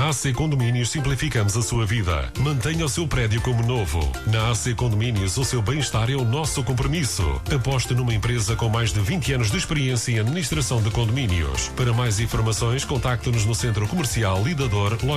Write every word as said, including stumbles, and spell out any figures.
Na A C Condomínios simplificamos a sua vida. Mantenha o seu prédio como novo. Na A C Condomínios, o seu bem-estar é o nosso compromisso. Aposte numa empresa com mais de vinte anos de experiência em administração de condomínios. Para mais informações, contacte-nos no Centro Comercial Lidador,